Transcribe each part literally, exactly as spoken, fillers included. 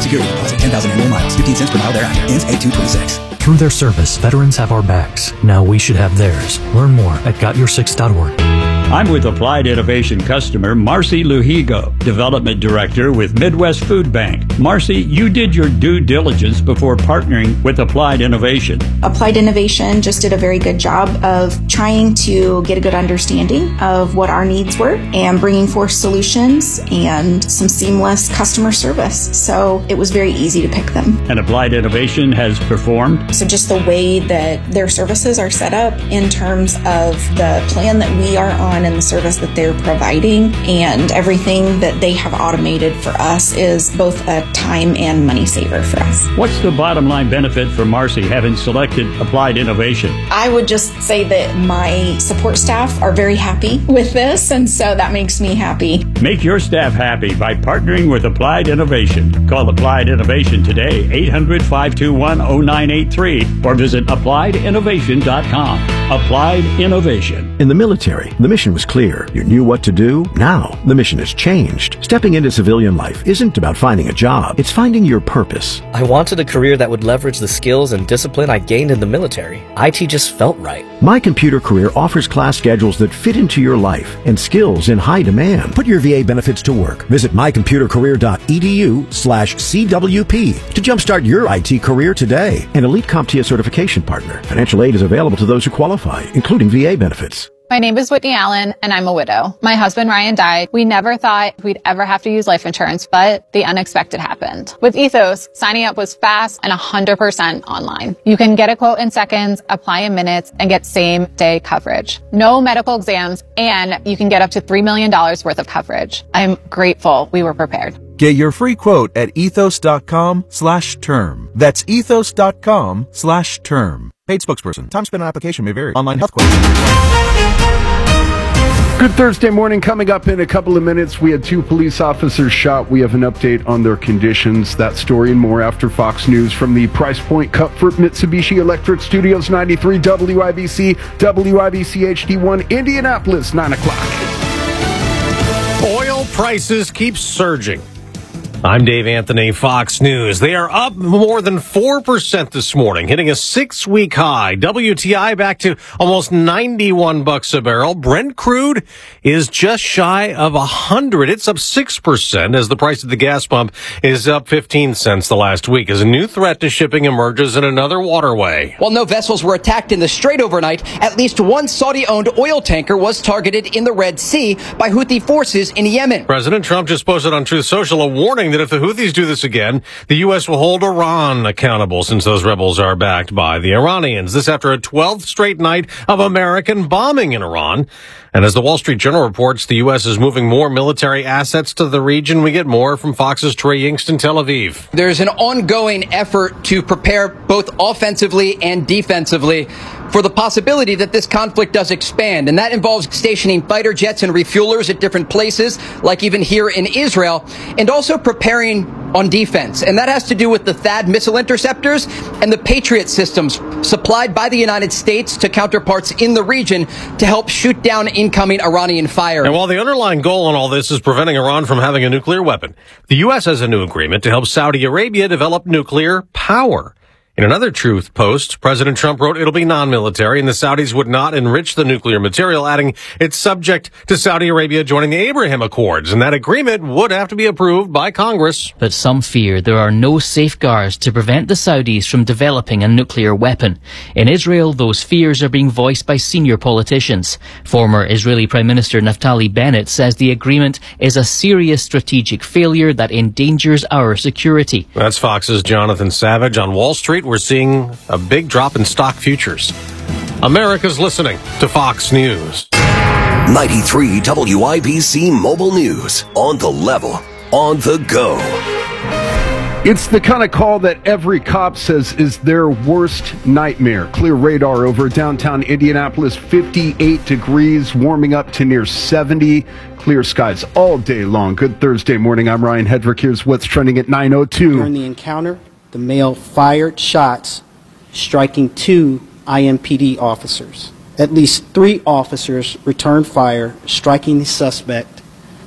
Security deposit, ten thousand annual miles, fifteen cents per mile thereafter. Ends eight two twenty-six. Through their service, veterans have our backs. Now we should have theirs. Learn more at got your six dot org. I'm with Applied Innovation customer Marcy Luhigo, Development Director with Midwest Food Bank. Marcy, you did your due diligence before partnering with Applied Innovation. Applied Innovation just did a very good job of trying to get a good understanding of what our needs were and bringing forth solutions and some seamless customer service. So it was very easy to pick them. And Applied Innovation has performed? So just the way that their services are set up in terms of the plan that we are on and the service that they're providing and everything that they have automated for us is both a time and money saver for us. What's the bottom line benefit for Marcy having selected Applied Innovation? I would just say that my support staff are very happy with this, and so that makes me happy. Make your staff happy by partnering with Applied Innovation. Call Applied Innovation today, eight hundred, five two one, zero nine eight three, or visit applied innovation dot com. Applied Innovation. In the military, the mission was clear. You knew what to do. Now, the mission has changed. Stepping into civilian life isn't about finding a job. It's finding your purpose. I wanted a career that would leverage the skills and discipline I gained in the military. I T just felt right. My Computer Career offers class schedules that fit into your life and skills in high demand. Put your V A benefits to work. Visit my computer career dot e d u slash C W P to jumpstart your I T career today. An Elite CompTIA certification partner. Financial aid is available to those who qualify, including V A benefits. My name is Whitney Allen, and I'm a widow. My husband, Ryan, died. We never thought we'd ever have to use life insurance, but the unexpected happened. With Ethos, signing up was fast and one hundred percent online. You can get a quote in seconds, apply in minutes, and get same-day coverage. No medical exams, and you can get up to three million dollars worth of coverage. I'm grateful we were prepared. Get your free quote at ethos dot com slash term. That's ethos dot com slash term. Paid spokesperson. Time spent on application may vary. Online health questions. Good Thursday morning. Coming up in a couple of minutes, we had two police officers shot. We have an update on their conditions. That story and more after Fox News from the Price Point Comfort Mitsubishi Electric Studios, ninety-three W I B C, W I B C H D one, Indianapolis, nine o'clock. Oil prices keep surging. I'm Dave Anthony, Fox News. They are up more than four percent this morning, hitting a six-week high. W T I back to almost ninety-one bucks a barrel. Brent crude is just shy of one hundred. It's up six percent as the price at the gas pump is up fifteen cents the last week as a new threat to shipping emerges in another waterway. While no vessels were attacked in the Strait overnight, at least one Saudi-owned oil tanker was targeted in the Red Sea by Houthi forces in Yemen. President Trump just posted on Truth Social a warning that if the Houthis do this again, the U S will hold Iran accountable since those rebels are backed by the Iranians. This after a twelfth straight night of American bombing in Iran. And as the Wall Street Journal reports, the U S is moving more military assets to the region. We get more from Fox's Trey Yingst in Tel Aviv. There's an ongoing effort to prepare both offensively and defensively for the possibility that this conflict does expand. And that involves stationing fighter jets and refuelers at different places, like even here in Israel, and also preparing on defense. And that has to do with the THAAD missile interceptors and the Patriot systems supplied by the United States to counterparts in the region to help shoot down incoming Iranian fire. And while the underlying goal in all this is preventing Iran from having a nuclear weapon, the U S has a new agreement to help Saudi Arabia develop nuclear power. In another Truth post, President Trump wrote it'll be non-military and the Saudis would not enrich the nuclear material, adding it's subject to Saudi Arabia joining the Abraham Accords, and that agreement would have to be approved by Congress. But some fear there are no safeguards to prevent the Saudis from developing a nuclear weapon. In Israel, those fears are being voiced by senior politicians. Former Israeli Prime Minister Naftali Bennett says the agreement is a serious strategic failure that endangers our security. That's Fox's Jonathan Savage. On Wall Street, we're seeing a big drop in stock futures. America's listening to Fox News. ninety-three W I B C Mobile News. On the level, on the go. It's the kind of call that every cop says is their worst nightmare. Clear radar over downtown Indianapolis, fifty-eight degrees, warming up to near seventy. Clear skies all day long. Good Thursday morning. I'm Ryan Hedrick. Here's what's trending at nine oh two. During the encounter, the male fired shots, striking two I M P D officers. At least three officers returned fire, striking the suspect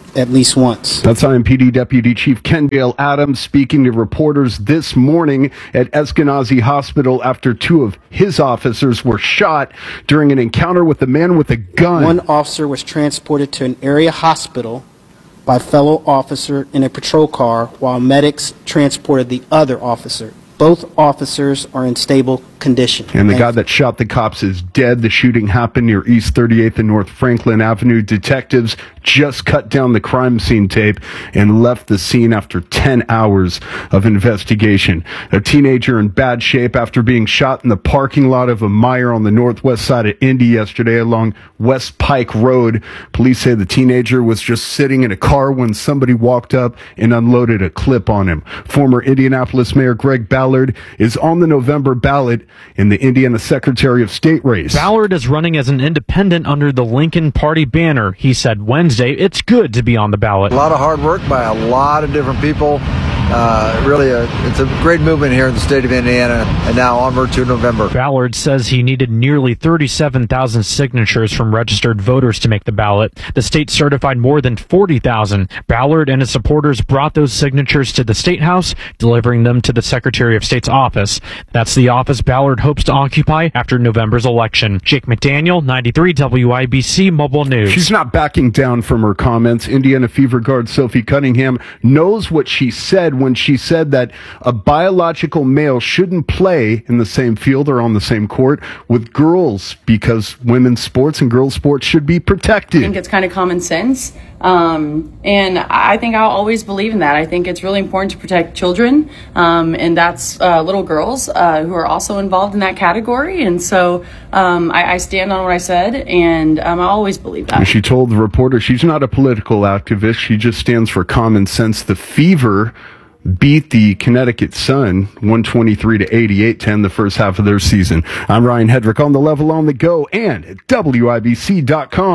at least once. That's I M P D Deputy Chief Kendale Adams speaking to reporters this morning at Eskenazi Hospital after two of his officers were shot during an encounter with a man with a gun. One officer was transported to an area hospital by fellow officer in a patrol car while medics transported the other officer. Both officers are in stable condition. And the guy that shot the cops is dead. The shooting happened near East thirty-eighth and North Franklin Avenue. Detectives just cut down the crime scene tape and left the scene after ten hours of investigation. A teenager in bad shape after being shot in the parking lot of a Meijer on the northwest side of Indy yesterday along West Pike Road. Police say the teenager was just sitting in a car when somebody walked up and unloaded a clip on him. Former Indianapolis Mayor Greg Ballard is on the November ballot in the Indiana Secretary of State race. Ballard is running as an independent under the Lincoln Party banner. He said Wednesday it's good to be on the ballot. A lot of hard work by a lot of different people. Uh, really, a, it's a great movement here in the state of Indiana, and now onward to November. Ballard says he needed nearly thirty-seven thousand signatures from registered voters to make the ballot. The state certified more than forty thousand. Ballard and his supporters brought those signatures to the State House, delivering them to the Secretary of State's office. That's the office Ballard hopes to occupy after November's election. Jake McDaniel, ninety-three W I B C Mobile News. She's not backing down from her comments. Indiana Fever guard Sophie Cunningham knows what she said when she said that a biological male shouldn't play in the same field or on the same court with girls because women's sports and girls' sports should be protected. I think it's kind of common sense. Um, and I think I'll always believe in that. I think it's really important to protect children, um, and that's uh, little girls uh, who are also involved in that category. And so um, I, I stand on what I said, and um, I always believe that. She told the reporter she's not a political activist. She just stands for common sense. The Fever beat the Connecticut Sun one twenty-three to eighty-eight ten the first half of their season. I'm Ryan Hedrick on the Level on the Go and at W I B C dot com.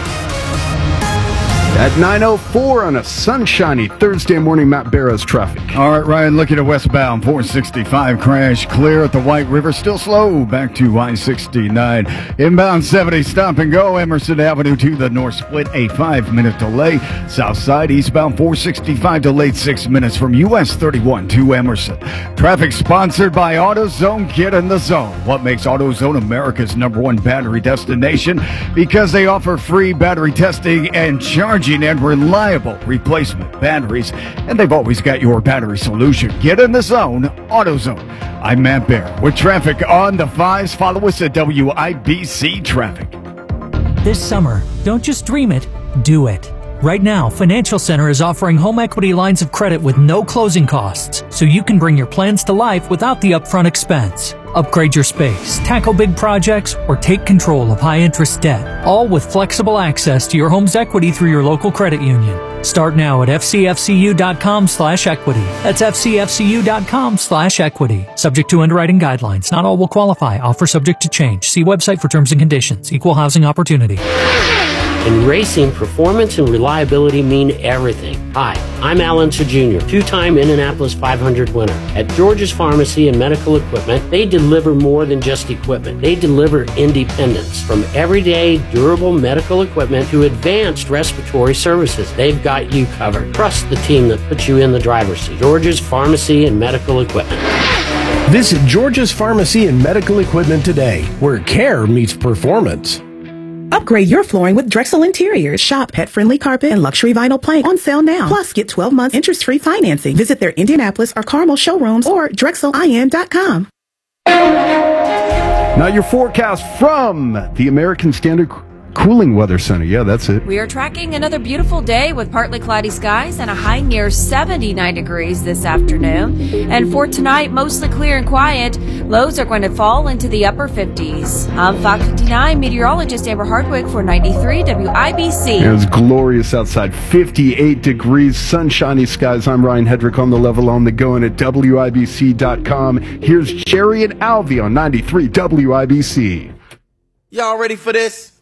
At nine oh four on a sunshiny Thursday morning, Matt Barrows traffic. All right, Ryan, looking at westbound four sixty-five crash clear at the White River, still slow back to I sixty-nine. Inbound seventy stop and go Emerson Avenue to the north split, a five minute delay. South side eastbound four sixty-five delayed six minutes from U S thirty-one to Emerson. Traffic sponsored by AutoZone. Get in the zone. What makes AutoZone America's number one battery destination? Because they offer free battery testing and charging and reliable replacement batteries, and they've always got your battery solution. Get in the zone, AutoZone. I'm Matt Bear with traffic on the fives. Follow us at W I B C Traffic. This summer, don't just dream it, do it. Right now, Financial Center is offering home equity lines of credit with no closing costs, so you can bring your plans to life without the upfront expense. Upgrade your space, tackle big projects, or take control of high-interest debt, all with flexible access to your home's equity through your local credit union. Start now at F C F C U dot com slash equity. That's F C F C U dot com slash equity. Subject to underwriting guidelines. Not all will qualify. Offer subject to change. See website for terms and conditions. Equal housing opportunity. In racing, performance and reliability mean everything. Hi, I'm Alan Junior, two-time Indianapolis five hundred winner. At George's Pharmacy and Medical Equipment, they deliver more than just equipment. They deliver independence. From everyday, durable medical equipment to advanced respiratory services, they've got you covered. Trust the team that puts you in the driver's seat. George's Pharmacy and Medical Equipment. Visit George's Pharmacy and Medical Equipment today, where care meets performance. Upgrade your flooring with Drexel Interiors. Shop pet-friendly carpet and luxury vinyl plank on sale now. Plus, get twelve months interest-free financing. Visit their Indianapolis or Carmel showrooms or Drexel I N dot com. Now your forecast from the American Standard Cooling Weather Center. Yeah, that's it. We are tracking another beautiful day with partly cloudy skies and a high near seventy-nine degrees this afternoon. And for tonight, mostly clear and quiet. Lows are going to fall into the upper fifties. I'm Fox fifty-nine meteorologist Amber Hardwick for ninety-three W I B C. It was glorious outside, fifty-eight degrees, sunshiny skies. I'm Ryan Hedrick on the Level on the Go and at W I B C dot com. Here's Jerry and Alvy on ninety-three W I B C. Y'all ready for this?